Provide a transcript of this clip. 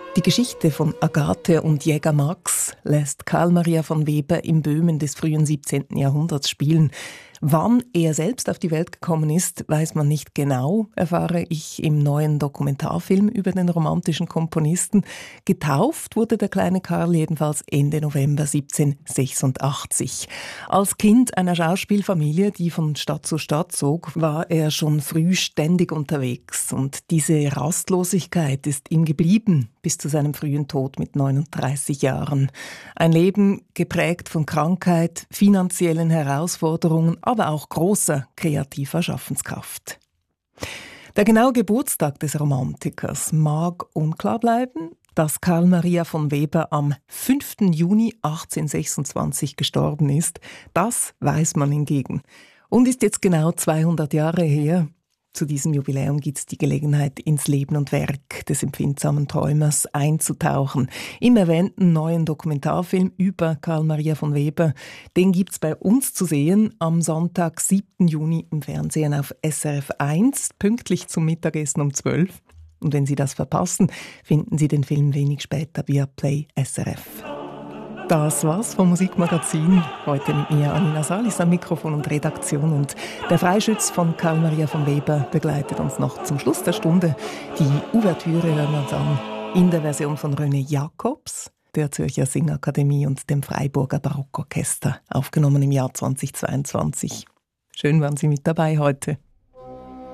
Die Geschichte von Agathe und Jäger Max lässt Karl Maria von Weber im Böhmen des frühen 17. Jahrhunderts spielen. Wann er selbst auf die Welt gekommen ist, weiß man nicht genau, erfahre ich im neuen Dokumentarfilm über den romantischen Komponisten. Getauft wurde der kleine Karl jedenfalls Ende November 1786. Als Kind einer Schauspielfamilie, die von Stadt zu Stadt zog, war er schon früh ständig unterwegs. Und diese Rastlosigkeit ist ihm geblieben bis zu seinem frühen Tod mit 39 Jahren. Ein Leben geprägt von Krankheit, finanziellen Herausforderungen, aber auch großer kreativer Schaffenskraft. Der genaue Geburtstag des Romantikers mag unklar bleiben. Dass Karl Maria von Weber am 5. Juni 1826 gestorben ist, das weiß man hingegen. Und ist jetzt genau 200 Jahre her. Zu diesem Jubiläum gibt es die Gelegenheit, ins Leben und Werk des empfindsamen Träumers einzutauchen. Im erwähnten neuen Dokumentarfilm über Karl Maria von Weber, den gibt es bei uns zu sehen am Sonntag, 7. Juni im Fernsehen auf SRF 1, pünktlich zum Mittagessen um 12. Und wenn Sie das verpassen, finden Sie den Film wenig später via Play SRF. Das war's vom Musikmagazin. Heute mit mir Anina Salis am Mikrofon und Redaktion. Und der Freischütz von Karl Maria von Weber begleitet uns noch zum Schluss der Stunde. Die Ouvertüre hören wir uns an in der Version von René Jacobs, der Zürcher Singakademie und dem Freiburger Barockorchester, aufgenommen im Jahr 2022. Schön waren Sie mit dabei heute.